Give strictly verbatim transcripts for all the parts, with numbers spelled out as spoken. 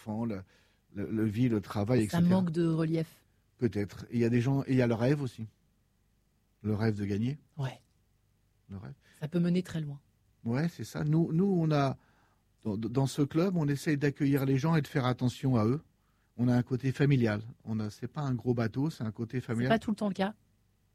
enfants, le, le, le vie, le travail, Ça et cetera. Ça manque de relief. Peut-être. Et il y a des gens, et il y a le rêve aussi. Le rêve de gagner. Ouais. Le rêve. Ça peut mener très loin. Ouais, c'est ça. Nous, nous, on a, dans, dans ce club, on essaye d'accueillir les gens et de faire attention à eux. On a un côté familial. On a, c'est pas un gros bateau, c'est un côté familial. C'est pas tout le temps le cas.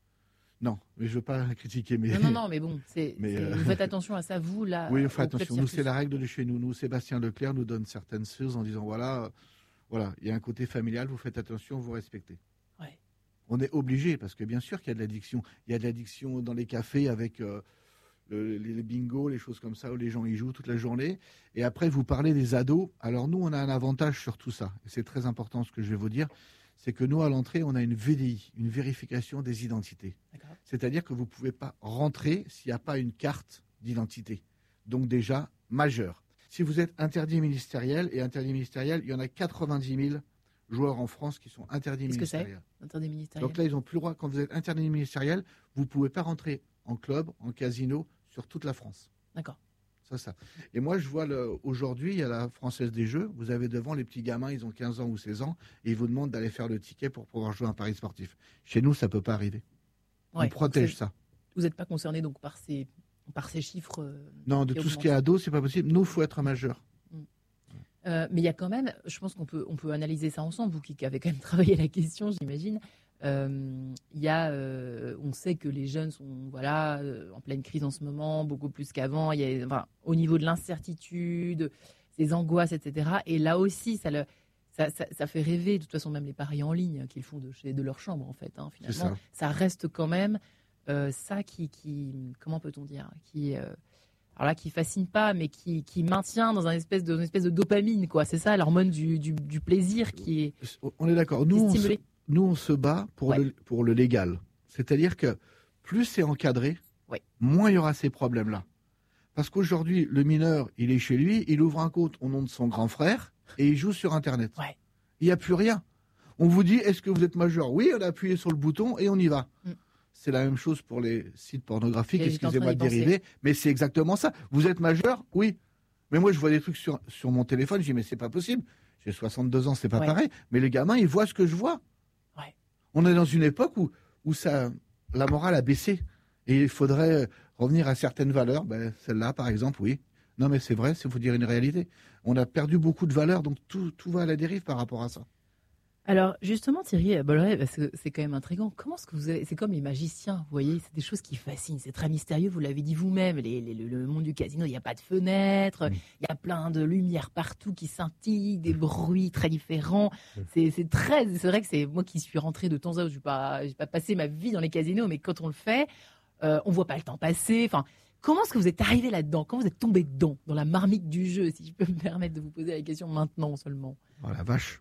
Non, mais je veux pas critiquer. Mais... Non, non, non, mais bon, c'est, mais c'est... Euh... vous faites attention à ça, vous, là. Oui, on fait attention. Nous, c'est la règle de chez nous. Nous, Sébastien Leclerc nous donne certaines choses en disant, voilà, euh, voilà, il y a un côté familial, vous faites attention, vous respectez. Ouais. On est obligé, parce que bien sûr qu'il y a de l'addiction. Il y a de l'addiction dans les cafés avec euh, le, les bingos, les choses comme ça, où les gens y jouent toute la journée. Et après, vous parlez des ados. Alors nous, on a un avantage sur tout ça. Et c'est très important ce que je vais vous dire. C'est que nous, à l'entrée, on a une V D I, une vérification des identités. D'accord. C'est-à-dire que vous ne pouvez pas rentrer s'il n'y a pas une carte d'identité. Donc déjà, majeur. Si vous êtes interdit ministériel, et interdit ministériel, il y en a quatre-vingt-dix mille joueurs en France qui sont interdits Qu'est-ce ministériels. Que c'est interdit ministériel. Donc là, ils n'ont plus le droit. Quand vous êtes interdit ministériel, vous ne pouvez pas rentrer en club, en casino, sur toute la France. D'accord. Ça, ça. Et moi, je vois le, aujourd'hui, il y a la Française des Jeux. Vous avez devant les petits gamins, ils ont quinze ans ou seize ans, et ils vous demandent d'aller faire le ticket pour pouvoir jouer un pari sportif. Chez nous, ça ne peut pas arriver. Ouais, on protège ça. Vous n'êtes pas concerné donc par ces, par ces chiffres euh, Non, de tout augmentent. Ce qui est ado, c'est pas possible. Nous, il faut être majeur. Mmh. Euh, mais il y a quand même, je pense qu'on peut, on peut analyser ça ensemble, vous qui avez quand même travaillé la question, j'imagine. Euh, y a, euh, on sait que les jeunes sont voilà, euh, en pleine crise en ce moment, beaucoup plus qu'avant. Il y a, enfin, au niveau de l'incertitude, des angoisses, et cetera. Et là aussi, ça, le, ça, ça, ça fait rêver, de toute façon, même les paris en ligne qu'ils font de, chez, de leur chambre, en fait. Hein, finalement, ça. ça reste quand même euh, ça qui, qui, comment peut-on dire, qui, euh, alors là, qui fascine pas, mais qui, qui maintient dans un espèce de, une espèce de dopamine, quoi. C'est ça, l'hormone du, du, du plaisir qui est. On est d'accord. Nous, on se, nous, on se bat pour, ouais. le, pour le légal. C'est-à-dire que plus c'est encadré, ouais. moins il y aura ces problèmes-là. Parce qu'aujourd'hui, le mineur, il est chez lui, il ouvre un compte au nom de son grand frère et il joue sur Internet. Ouais. Il n'y a plus rien. On vous dit, est-ce que vous êtes majeur ? Oui, on a appuyé sur le bouton et on y va. Mm. C'est la même chose pour les sites pornographiques, excusez-moi de dériver, mais c'est exactement ça. Vous êtes majeur ? Oui. Mais moi, je vois des trucs sur, sur mon téléphone, je dis, mais c'est pas possible. J'ai soixante-deux ans, c'est pas ouais. pareil. Mais les gamins, ils voient ce que je vois. Ouais. On est dans une époque où, où ça, la morale a baissé. Et il faudrait revenir à certaines valeurs. Ben, celle-là, par exemple, oui. Non, mais c'est vrai, il faut dire une réalité. On a perdu beaucoup de valeurs, donc tout, tout va à la dérive par rapport à ça. Alors, justement, Thierry Bolloré, parce que c'est quand même intriguant. Comment est-ce que vous avez... C'est comme les magiciens, vous voyez, c'est des choses qui fascinent. C'est très mystérieux, vous l'avez dit vous-même. Les, les, le monde du casino, il n'y a pas de fenêtres, il y a plein de lumières partout qui scintillent, des bruits très différents. C'est, c'est très... C'est vrai que c'est moi qui suis rentrée de temps à autre. Je n'ai pas, j'ai pas passé ma vie dans les casinos, mais quand on le fait, euh, on ne voit pas le temps passer. Enfin, comment est-ce que vous êtes arrivé là-dedans ? Quand vous êtes tombé dedans, dans la marmite du jeu, si je peux me permettre de vous poser la question maintenant seulement ? Oh la vache.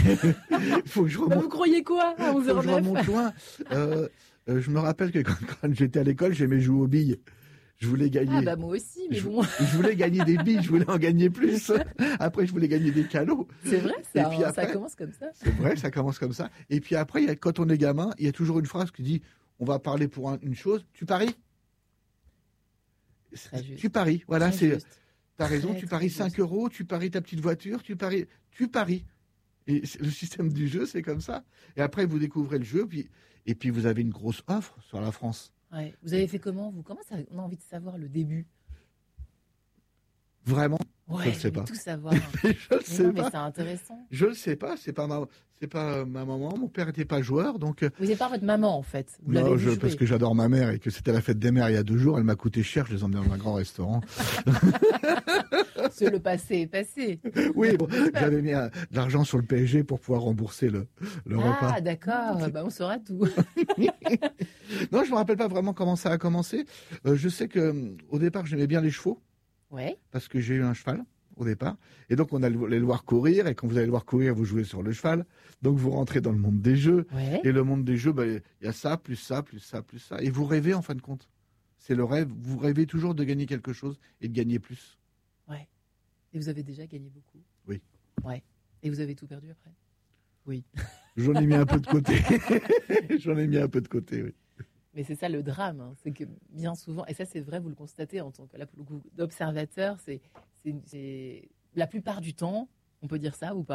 Faut que je remonte. Bah vous croyez quoi à onze heures neuf ? Faut que je remonte loin. Euh, euh, je me rappelle que quand, quand j'étais à l'école, j'aimais jouer aux billes. Je voulais gagner. Ah bah moi aussi, mais je, bon. Je voulais gagner des billes, je voulais en gagner plus. Après, je voulais gagner des calots. C'est vrai, ça, puis après, ça commence comme ça. C'est vrai, ça commence comme ça. Et puis après, il y a, quand on est gamin, il y a toujours une phrase qui dit, on va parler pour un, une chose, tu paries ? Tu paries, voilà, Très c'est... Juste. T'as raison, très, tu paries cinq euros, tu paries ta petite voiture, tu paries, tu paries. Et le système du jeu, c'est comme ça. Et après, vous découvrez le jeu, puis, et puis vous avez une grosse offre sur la France. Ouais. Vous avez fait comment, vous ? Comment ça, on a envie de savoir le début ? Vraiment ? Ouais, je ne sais pas. Tout savoir. je ne sais non, pas. Mais c'est intéressant. Je ne sais pas. C'est pas ma, c'est pas ma maman. Mon père n'était pas joueur, donc. Vous n'êtes pas votre maman, en fait. Vous non, l'avez je, vu parce que j'adore ma mère et que c'était la fête des mères il y a deux jours. Elle m'a coûté cher. Je les emmenais dans un grand restaurant. C'est le passé est passé. Oui, bon, j'avais mis euh, de l'argent sur le P S G pour pouvoir rembourser le, le ah, repas. Ah, d'accord. Bah, on saura tout. Non, je me rappelle pas vraiment comment ça a commencé. Euh, je sais que euh, au départ, j'aimais bien les chevaux. Ouais. Parce que j'ai eu un cheval au départ. Et donc, on allait le voir courir. Et quand vous allez le voir courir, vous jouez sur le cheval. Donc, vous rentrez dans le monde des jeux. Ouais. Et le monde des jeux, il bah, y a ça, plus ça, plus ça, plus ça. Et vous rêvez en fin de compte. C'est le rêve. Vous rêvez toujours de gagner quelque chose et de gagner plus. Ouais. Et vous avez déjà gagné beaucoup. Oui. Ouais. Et vous avez tout perdu après ? Oui. J'en ai mis un peu de côté. J'en ai mis un peu de côté, oui. Mais c'est ça le drame, hein. C'est que bien souvent, et ça c'est vrai, vous le constatez en tant que là, pour le coup, d'observateur, c'est, c'est, c'est la plupart du temps, on peut dire ça ou pas ?